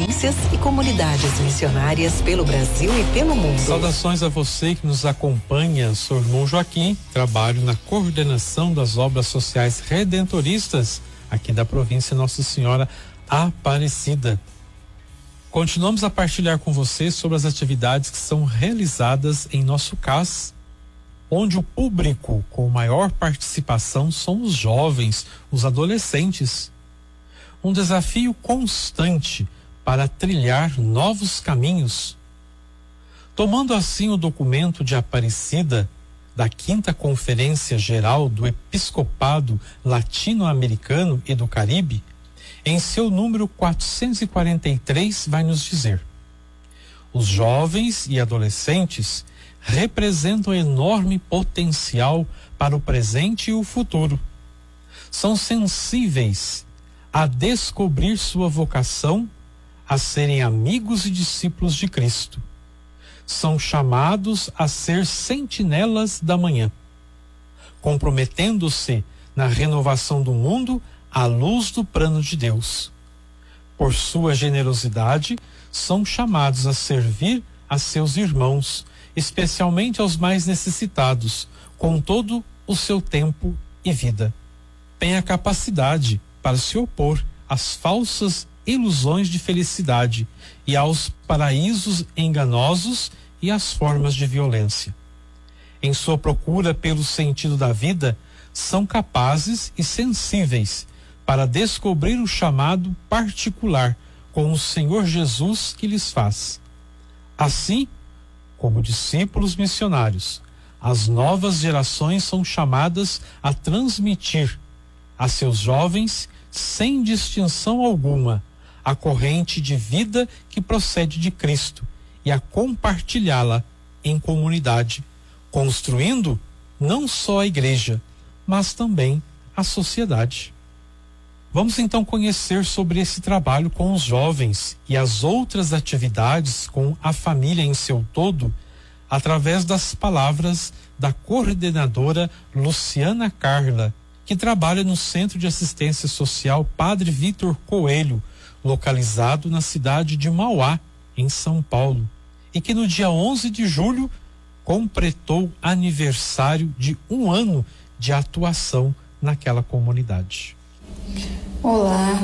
agências e comunidades missionárias pelo Brasil e pelo mundo. Saudações a você que nos acompanha. Sou irmão Joaquim, trabalho na coordenação das obras sociais redentoristas aqui da província Nossa Senhora Aparecida. Continuamos a partilhar com você sobre as atividades que são realizadas em nosso CAS, onde o público com maior participação são os jovens, os adolescentes. Um desafio constante para trilhar novos caminhos. Tomando assim o documento de Aparecida da 5ª Conferência Geral do Episcopado Latino-Americano e do Caribe, em seu número 443, vai nos dizer: os jovens e adolescentes representam enorme potencial para o presente e o futuro. São sensíveis a descobrir sua vocação a serem amigos e discípulos de Cristo. São chamados a ser sentinelas da manhã, comprometendo-se na renovação do mundo à luz do plano de Deus. Por sua generosidade, são chamados a servir a seus irmãos, especialmente aos mais necessitados, com todo o seu tempo e vida. Tem a capacidade para se opor às falsas ilusões de felicidade e aos paraísos enganosos e às formas de violência. Em sua procura pelo sentido da vida, são capazes e sensíveis para descobrir o chamado particular com o Senhor Jesus que lhes faz. Assim, como discípulos missionários, as novas gerações são chamadas a transmitir a seus jovens, sem distinção alguma, a corrente de vida que procede de Cristo e a compartilhá-la em comunidade, construindo não só a igreja, mas também a sociedade. Vamos então conhecer sobre esse trabalho com os jovens e as outras atividades com a família em seu todo, através das palavras da coordenadora Luciana Carla, que trabalha no Centro de Assistência Social Padre Vitor Coelho, localizado na cidade de Mauá, em São Paulo, e que no dia 11 de julho completou aniversário de 1 ano de atuação naquela comunidade. Olá,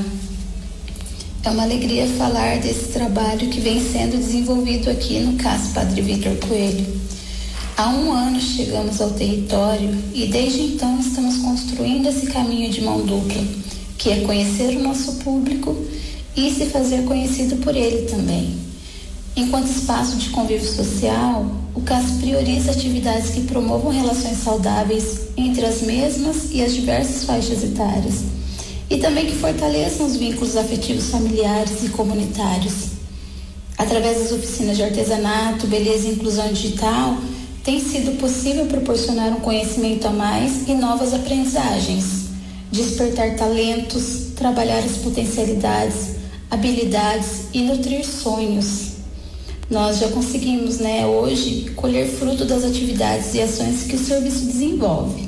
é uma alegria falar desse trabalho que vem sendo desenvolvido aqui no CAS Padre Vitor Coelho. Há 1 ano chegamos ao território e desde então estamos construindo esse caminho de mão dupla, que é conhecer o nosso público e se fazer conhecido por ele também. Enquanto espaço de convívio social, o CAS prioriza atividades que promovam relações saudáveis entre as mesmas e as diversas faixas etárias, e também que fortaleçam os vínculos afetivos familiares e comunitários. Através das oficinas de artesanato, beleza e inclusão digital, tem sido possível proporcionar um conhecimento a mais e novas aprendizagens, despertar talentos, trabalhar as potencialidades, habilidades e nutrir sonhos. Nós já conseguimos, hoje, colher fruto das atividades e ações que o serviço desenvolve.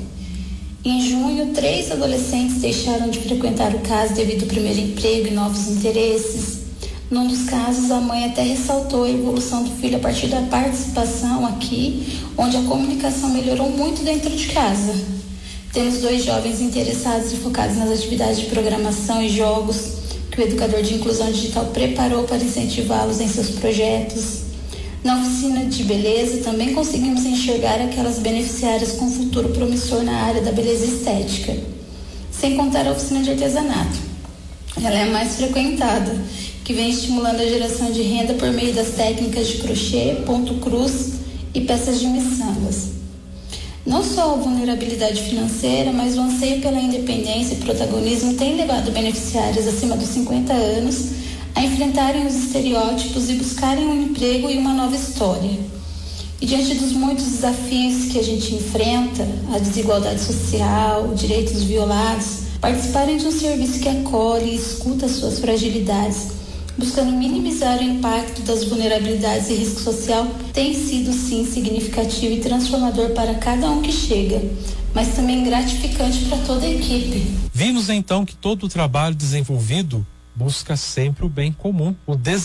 Em junho, 3 adolescentes deixaram de frequentar o CAS devido ao primeiro emprego e novos interesses. Num dos casos, a mãe até ressaltou a evolução do filho a partir da participação aqui, onde a comunicação melhorou muito dentro de casa. Temos 2 jovens interessados e focados nas atividades de programação e jogos, que o educador de inclusão digital preparou para incentivá-los em seus projetos. Na oficina de beleza, também conseguimos enxergar aquelas beneficiárias com futuro promissor na área da beleza estética. Sem contar a oficina de artesanato. Ela é a mais frequentada, que vem estimulando a geração de renda por meio das técnicas de crochê, ponto cruz e peças de miçangas. Não só a vulnerabilidade financeira, mas o anseio pela independência e protagonismo tem levado beneficiários acima dos 50 anos a enfrentarem os estereótipos e buscarem um emprego e uma nova história. E diante dos muitos desafios que a gente enfrenta, a desigualdade social, direitos violados, participarem de um serviço que acolhe e escuta as suas fragilidades, buscando minimizar o impacto das vulnerabilidades e risco social, tem sido sim significativo e transformador para cada um que chega, mas também gratificante para toda a equipe. Vimos então que todo o trabalho desenvolvido busca sempre o bem comum, o